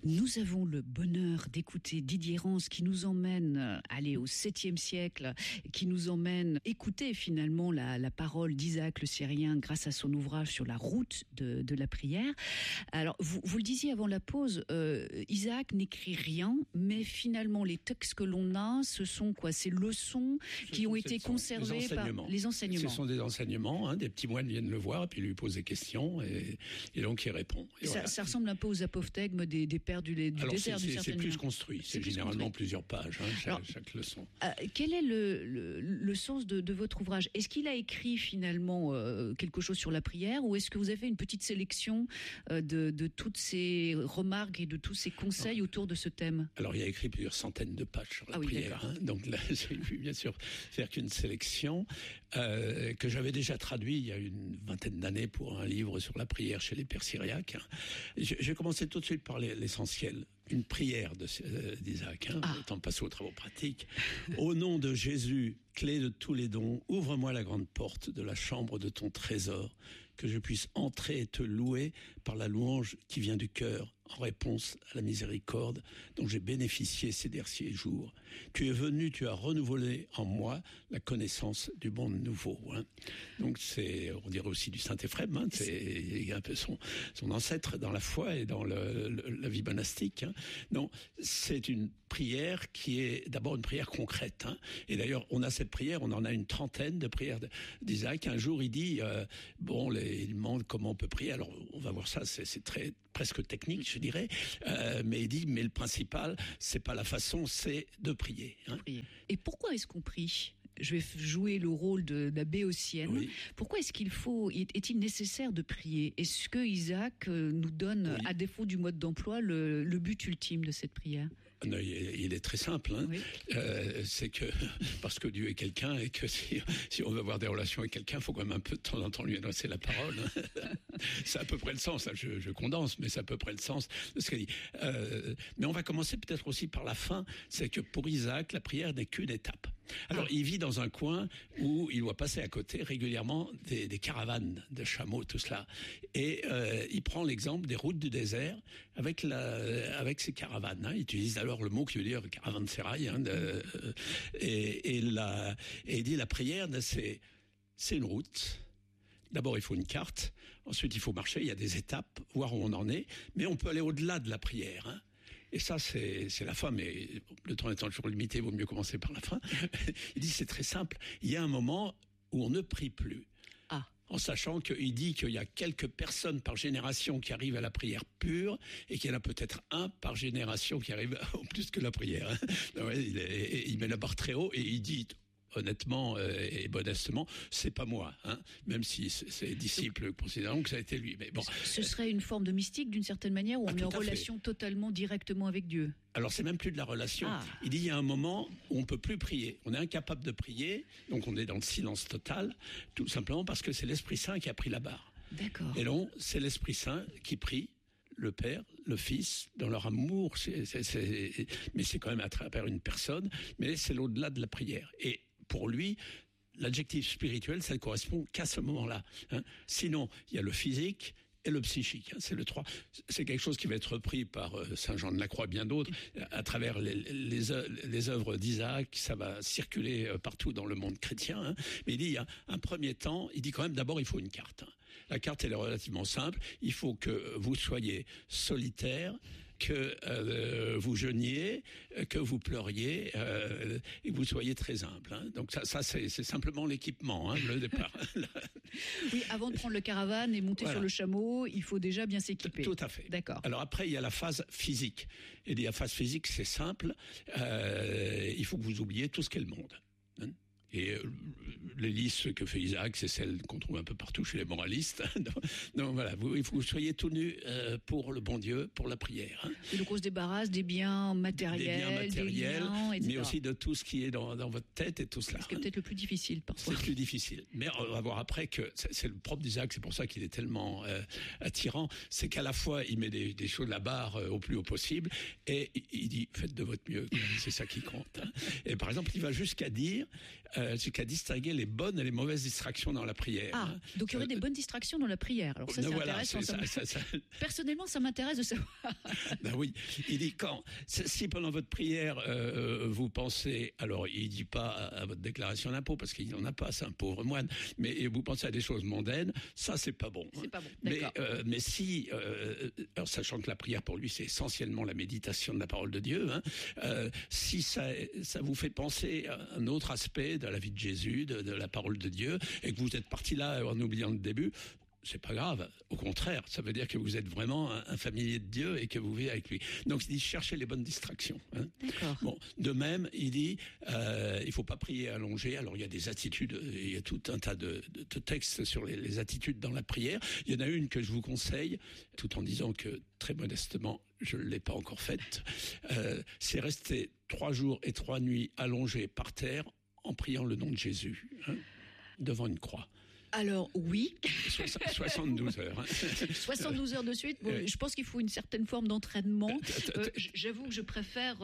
Nous avons le bonheur d'écouter Didier Rance qui nous emmène au 7e siècle, qui nous emmène écouter finalement la parole d'Isaac le Syrien grâce à son ouvrage sur la route de la prière. Alors, vous le disiez avant la pause, Isaac n'écrit rien, mais finalement les textes que l'on a, ce sont quoi? Ces leçons qui ont été conservées par les enseignements. Ce sont des enseignements, des petits moines viennent le voir et puis lui posent des questions et donc il répond. Et ça ressemble un peu aux apophthegmes des pères du désert. C'est plus construit, c'est généralement plusieurs pages, chaque leçon. Quel est le sens de votre ouvrage? Est-ce qu'il a écrit finalement quelque chose sur la prière, ou est-ce que vous avez une petite sélection de toutes ces remarques et de tous ces conseils autour de ce thème? Alors, il a écrit plusieurs centaines de pages sur la prière. Donc là, j'ai pu bien sûr faire qu'une sélection que j'avais déjà traduit il y a une vingtaine d'années pour un livre sur la prière chez les Pères syriaques. J'ai commencé tout de suite par l'essentiel. Une prière d'Isaac, étant passé aux travaux pratiques. Au nom de Jésus, clé de tous les dons, ouvre-moi la grande porte de la chambre de ton trésor, que je puisse entrer et te louer par la louange qui vient du cœur, en réponse à la miséricorde dont j'ai bénéficié ces derniers jours. Tu es venu, tu as renouvelé en moi la connaissance du monde nouveau. Donc on dirait aussi du Saint-Éphrem, c'est un peu son ancêtre dans la foi et dans la vie monastique. Non, c'est une prière qui est d'abord une prière concrète. Et d'ailleurs, on a cette prière, on en a une trentaine de prières d'Isaac. Un jour, il dit, il demande comment on peut prier. Alors, on va voir ça, c'est presque technique, je dirais. Mais il dit, mais le principal, c'est pas la façon, c'est de prier. Et pourquoi est-ce qu'on prie ? Je vais jouer le rôle de la béotienne. Oui. Pourquoi est-il nécessaire de prier? Est-ce que Isaac nous donne, à défaut du mode d'emploi, le but ultime de cette prière? Non, il est très simple. C'est que parce que Dieu est quelqu'un et que si on veut avoir des relations avec quelqu'un, il faut quand même un peu de temps en temps lui adresser la parole. C'est à peu près le sens. Je condense, mais c'est à peu près le sens de ce qu'il dit. Mais on va commencer peut-être aussi par la fin. C'est que pour Isaac, la prière n'est qu'une étape. Alors, il vit dans un coin où il doit passer à côté régulièrement des caravanes de chameaux, tout cela. Et il prend l'exemple des routes du désert avec ces caravanes. Il utilise alors le mot qui veut dire caravansérail. Et il dit la prière, c'est une route. D'abord, il faut une carte. Ensuite, il faut marcher. Il y a des étapes, voir où on en est. Mais on peut aller au-delà de la prière. Et ça, c'est la fin, mais le temps étant toujours limité, il vaut mieux commencer par la fin. Il dit, c'est très simple. Il y a un moment où on ne prie plus. En sachant qu'il dit qu'il y a quelques personnes par génération qui arrivent à la prière pure et qu'il y en a peut-être un par génération qui arrive au plus que la prière. Il met la barre très haut et il dit... honnêtement et modestement, c'est pas moi, même si ses disciples considèrent que ça a été lui. Mais bon, ce serait une forme de mystique d'une certaine manière, où on est en relation totalement directement avec Dieu. Alors c'est même plus de la relation. Il dit il y a un moment où on peut plus prier, on est incapable de prier, donc on est dans le silence total, tout simplement parce que c'est l'Esprit Saint qui a pris la barre. D'accord. Et donc c'est l'Esprit Saint qui prie. Le Père, le Fils, dans leur amour, mais c'est quand même à travers une personne, mais c'est l'au-delà de la prière. Et pour lui, l'adjectif spirituel, ça ne correspond qu'à ce moment-là. Sinon, il y a le physique et le psychique. C'est le 3. C'est quelque chose qui va être repris par Saint Jean de la Croix et bien d'autres à travers les œuvres d'Isaac. Ça va circuler partout dans le monde chrétien. Mais il dit, il y a un premier temps, il dit quand même d'abord il faut une carte. La carte, elle est relativement simple. Il faut que vous soyez solitaire, que vous jeûniez, que vous pleuriez et que vous soyez très humble. Donc ça c'est simplement l'équipement, le départ. Oui, avant de prendre le caravane et monter sur le chameau, il faut déjà bien s'équiper. Tout à fait. D'accord. Alors après, il y a la phase physique. Et la phase physique, c'est simple. Il faut que vous oubliez tout ce qu'est le monde. Et les listes que fait Isaac, c'est celles qu'on trouve un peu partout chez les moralistes. Donc voilà, il faut que vous soyez tout nus pour le bon Dieu, pour la prière. Et donc on se débarrasse des biens matériels, des liens, etc. Mais aussi de tout ce qui est dans votre tête et tout cela. Ce qui est peut-être le plus difficile parfois. C'est le plus difficile. Mais on va voir après que c'est le propre d'Isaac, c'est pour ça qu'il est tellement attirant, c'est qu'à la fois il met des choses de la barre au plus haut possible et il dit faites de votre mieux, c'est ça qui compte. Et par exemple, il va jusqu'à dire jusqu'à distinguer les bonnes et les mauvaises distractions dans la prière. Ah, donc il y aurait des bonnes distractions dans la prière. Alors ça, c'est intéressant. Personnellement, ça m'intéresse de savoir. Ben oui, il dit si pendant votre prière, vous pensez, alors il dit pas à votre déclaration d'impôt, parce qu'il n'en a pas, c'est un pauvre moine, mais vous pensez à des choses mondaines, ça c'est pas bon. C'est pas bon, d'accord. Mais si, alors sachant que la prière pour lui c'est essentiellement la méditation de la parole de Dieu, si ça vous fait penser à un autre aspect de la vie de Jésus, de la parole de Dieu, et que vous êtes parti là en oubliant le début, c'est pas grave. Au contraire, ça veut dire que vous êtes vraiment un familier de Dieu et que vous vivez avec lui. Donc, il dit cherchez les bonnes distractions. D'accord. Bon, de même, il dit il faut pas prier allongé. Alors, il y a des attitudes, il y a tout un tas de textes sur les attitudes dans la prière. Il y en a une que je vous conseille, tout en disant que très modestement, je ne l'ai pas encore faite. C'est rester 3 jours et 3 nuits allongés par terre en priant le nom de Jésus, devant une croix. Alors oui. 72 heures. 72 heures de suite. Bon, je pense qu'il faut une certaine forme d'entraînement. J'avoue que je préfère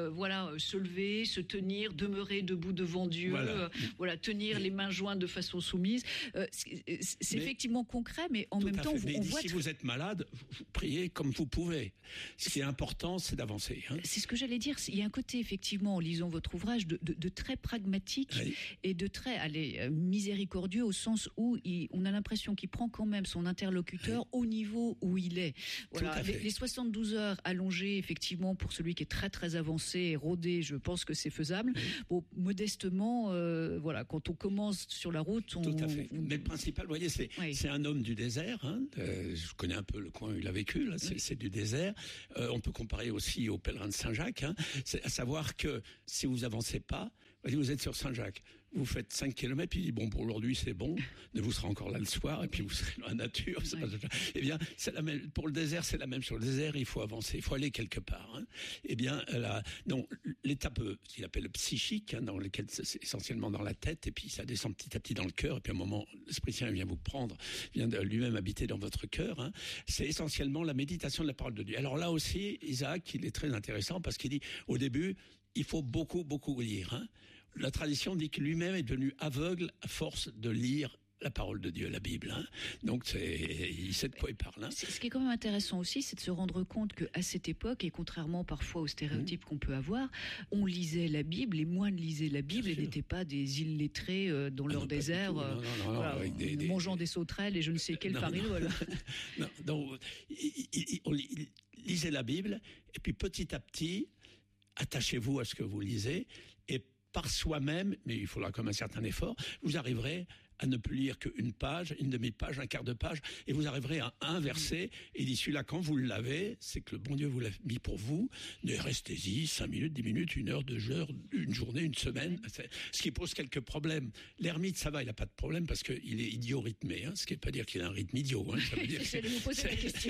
se lever, se tenir, demeurer debout devant Dieu, tenir les mains jointes de façon soumise. C'est effectivement concret, mais en même temps, on voit... Si vous êtes malade, vous priez comme vous pouvez. Ce qui est important, c'est d'avancer. C'est ce que j'allais dire. Il y a un côté, effectivement, en lisant votre ouvrage, de très pragmatique et de très miséricordieux, au sens où on a l'impression qu'il prend quand même son interlocuteur au niveau où il est. Voilà. Les 72 heures allongées, effectivement, pour celui qui est très très avancé et rodé, je pense que c'est faisable. Bon, modestement, quand on commence sur la route, Tout à fait. Mais le principal, vous voyez, c'est un homme du désert. Je connais un peu le coin où il a vécu. Là, c'est du désert. On peut comparer aussi au pèlerin de Saint-Jacques. C'est à savoir que si vous avancez pas, vous êtes sur Saint-Jacques. Vous faites 5 km, puis il dit, bon, pour aujourd'hui, c'est bon, mais vous serez encore là le soir, et puis vous serez dans la nature. Eh bien, c'est la même, pour le désert, c'est la même chose. Le désert, il faut avancer, il faut aller quelque part. Eh bien, l'étape qu'il appelle psychique, dans lequel c'est essentiellement dans la tête, et puis ça descend petit à petit dans le cœur, et puis à un moment, l'Esprit Saint vient vous prendre, vient de lui-même habiter dans votre cœur. C'est essentiellement la méditation de la parole de Dieu. Alors là aussi, Isaac, il est très intéressant, parce qu'il dit, au début, il faut beaucoup, beaucoup lire. La tradition dit que lui-même est devenu aveugle à force de lire la parole de Dieu, la Bible. Donc, il sait de quoi il parle. Ce qui est quand même intéressant aussi, c'est de se rendre compte qu'à cette époque, et contrairement parfois aux stéréotypes qu'on peut avoir, on lisait la Bible, les moines lisaient la Bible et n'étaient pas des illettrés dans leur désert, mangeant des sauterelles et je ne sais quelle farinole. Donc, on lisait la Bible, et puis petit à petit, attachez-vous à ce que vous lisez, et par soi-même, mais il faudra comme un certain effort, vous arriverez à ne plus lire qu'une page, une demi-page, un quart de page, et vous arriverez à un verset, et dit celui-là, quand vous l'avez, c'est que le bon Dieu vous l'a mis pour vous, restez-y 5 minutes, 10 minutes, 1 heure, 2 heures, une journée, une semaine, ce qui pose quelques problèmes. L'ermite, ça va, il n'a pas de problème, parce qu'il est idiot rythmé, ce qui ne veut pas dire qu'il a un rythme idiot. Ça veut dire j'allais vous poser la question.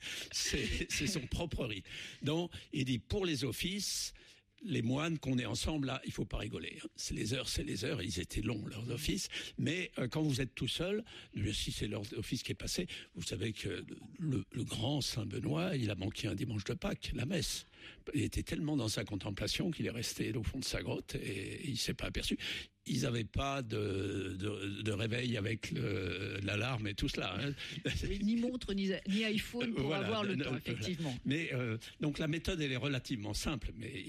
C'est son propre rythme. Donc, il dit, pour les offices, les moines qu'on est ensemble là, il faut pas rigoler. C'est les heures. Ils étaient longs leurs offices, mais quand vous êtes tout seul, si c'est leur office qui est passé, vous savez que le grand Saint Benoît, il a manqué un dimanche de Pâques, la messe. Il était tellement dans sa contemplation qu'il est resté au fond de sa grotte et il s'est pas aperçu. Ils n'avaient pas de réveil avec l'alarme et tout cela. Ni montre, ni iPhone pour avoir le temps, effectivement. Mais donc la méthode, elle est relativement simple. Mais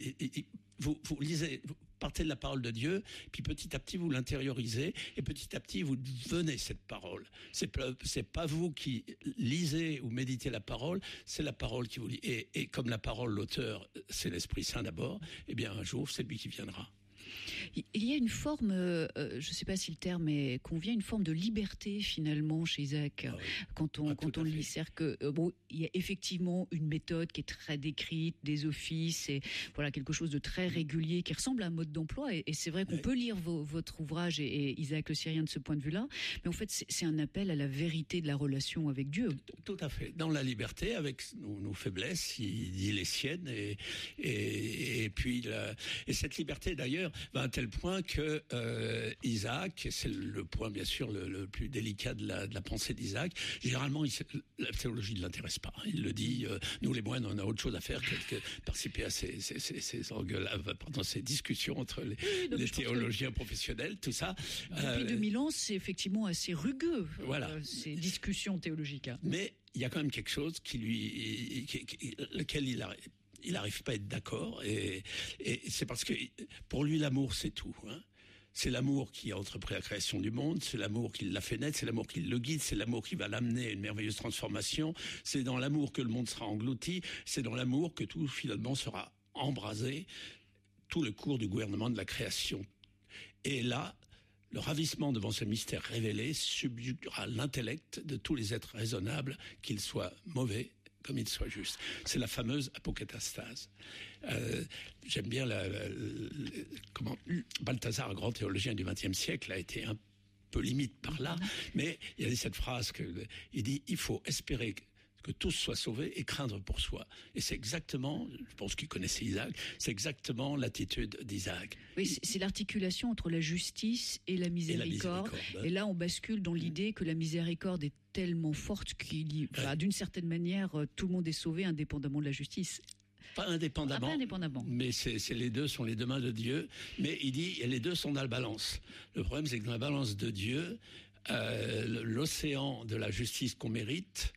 vous lisez, vous partez de la parole de Dieu, puis petit à petit vous l'intériorisez, et petit à petit vous devenez cette parole. C'est pas vous qui lisez ou méditez la parole, c'est la parole qui vous lit. Et comme la parole, l'auteur, c'est l'Esprit Saint d'abord, eh bien un jour c'est lui qui viendra. Il y a une forme, je ne sais pas si le terme convient, une forme de liberté finalement chez Isaac quand on le lit. C'est-à-dire que il y a effectivement une méthode qui est très décrite, des offices, et voilà quelque chose de très régulier qui ressemble à un mode d'emploi. Et c'est vrai qu'on peut lire votre ouvrage et Isaac le Syrien de ce point de vue-là, mais en fait c'est un appel à la vérité de la relation avec Dieu. Tout à fait. Dans la liberté, avec nos faiblesses, il dit les siennes, et puis et cette liberté d'ailleurs. à tel point que Isaac, c'est le point bien sûr le plus délicat de la pensée d'Isaac, généralement la théologie ne l'intéresse pas. Il le dit, nous les moines, on a autre chose à faire que participer à ces pendant ces discussions entre les théologiens professionnels, tout ça. Depuis 2000 ans, c'est effectivement assez rugueux, ces discussions théologiques. Mais il y a quand même quelque chose lequel il n'arrive pas à être d'accord, et c'est parce que pour lui l'amour c'est tout. C'est l'amour qui a entrepris la création du monde, c'est l'amour qui l'a fait naître, c'est l'amour qui le guide, c'est l'amour qui va l'amener à une merveilleuse transformation, c'est dans l'amour que le monde sera englouti, c'est dans l'amour que tout finalement sera embrasé, tout le cours du gouvernement de la création. Et là, le ravissement devant ce mystère révélé subjuguera l'intellect de tous les êtres raisonnables, qu'ils soient mauvais comme ils soient justes. C'est la fameuse apokatastase. J'aime bien comment Balthazar, grand théologien du XXe siècle, a été un peu limite par là, mais il y a cette phrase il dit: il faut espérer que tous soient sauvés et craindre pour soi. Et c'est exactement, je pense qu'il connaissait Isaac, c'est exactement l'attitude d'Isaac. Oui, c'est l'articulation entre la justice et la miséricorde. Et là, on bascule dans l'idée que la miséricorde est tellement forte d'une certaine manière, tout le monde est sauvé indépendamment de la justice. Pas indépendamment, mais c'est les deux sont les deux mains de Dieu. Mais il dit, les deux sont dans la balance. Le problème, c'est que dans la balance de Dieu, l'océan de la justice qu'on mérite,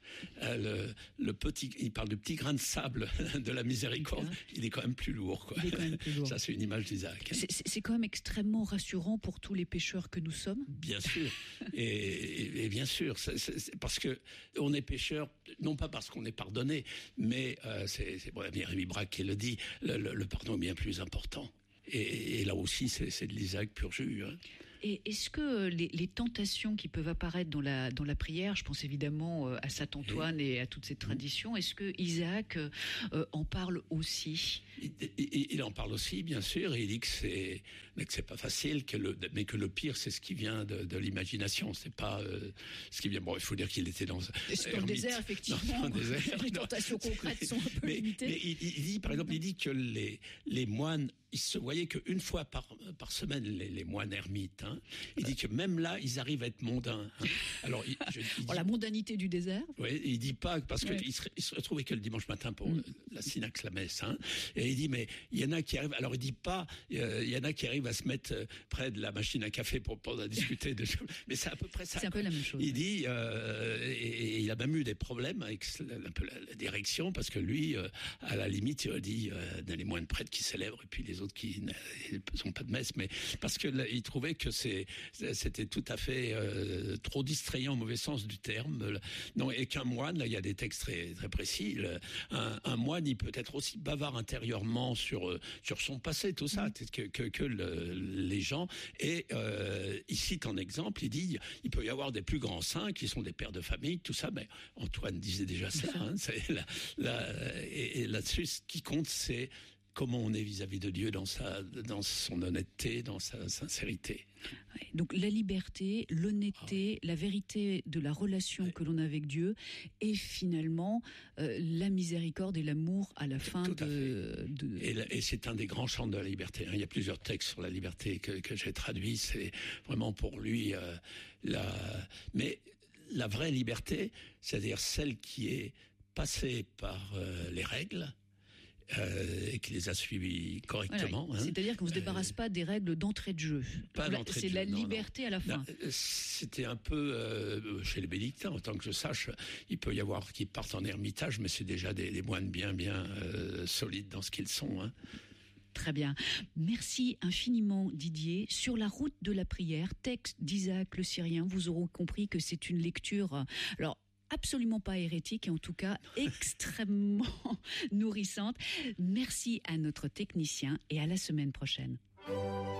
il parle de petit grain de sable de la miséricorde, il est quand même plus lourd, quoi. Ça, c'est une image d'Isaac. C'est quand même extrêmement rassurant pour tous les pécheurs que nous sommes. Bien sûr, et bien sûr, c'est parce que on est pécheurs, non pas parce qu'on est pardonné, mais c'est Rémi Braque qui le dit, le pardon est bien plus important. Et là aussi, c'est de l'Isaac pur jus. Et est-ce que les tentations qui peuvent apparaître dans la prière, je pense évidemment à saint Antoine et à toutes ces traditions, est-ce que Isaac en parle aussi ? Il en parle aussi, bien sûr, et il dit que c'est pas facile, mais que le pire, c'est ce qui vient de l'imagination, c'est pas ce qui vient. Bon, il faut dire qu'il était dans le désert, effectivement. Les tentations concrètes sont un peu limitées. Mais il dit, par exemple, que les moines, ils se voyaient qu'une fois par semaine, les moines ermites. Il dit que même là, ils arrivent à être mondains. Alors, la mondanité du désert. Oui, il dit pas, parce qu'il se retrouvait que le dimanche matin pour la synaxe, la messe. Et il dit, mais il y en a qui arrivent. Alors, il dit pas, il y en a qui arrivent à se mettre près de la machine à café pour discuter de choses. Mais c'est à peu près ça. C'est un peu la même chose. Il dit, et il a même eu des problèmes avec un peu la direction, parce que lui, à la limite, il dit, dans les moines prêtres qui célèbrent, et puis les autres qui n'ont pas de messe, mais parce que il trouvait que c'était tout à fait trop distrayant au mauvais sens du terme. Non, et qu'un moine, là, il y a des textes très, très précis. Un moine, il peut être aussi bavard intérieurement sur son passé, tout ça, que les gens. Et il cite en exemple, il dit, il peut y avoir des plus grands saints qui sont des pères de famille, tout ça. Mais Antoine disait déjà ça. Et là-dessus, ce qui compte, c'est comment on est vis-à-vis de Dieu dans son honnêteté, dans sa sincérité. Donc la liberté, l'honnêteté, la vérité de la relation que l'on a avec Dieu, et finalement la miséricorde et l'amour à la fin Et c'est un des grands chants de la liberté. Il y a plusieurs textes sur la liberté que j'ai traduits. C'est vraiment pour lui mais la vraie liberté, c'est-à-dire celle qui est passée par les règles, et qui les a suivis correctement. Voilà. C'est-à-dire qu'on ne se débarrasse pas des règles d'entrée de jeu. C'est la liberté à la fin. C'était un peu chez les bénédictins, autant que je sache, il peut y avoir qui partent en ermitage, mais c'est déjà des moines bien solides dans ce qu'ils sont. Très bien. Merci infiniment Didier. Sur la route de la prière, texte d'Isaac le Syrien, vous aurez compris que c'est une lecture... Alors, absolument pas hérétique et en tout cas extrêmement nourrissante. Merci à notre technicien et à la semaine prochaine.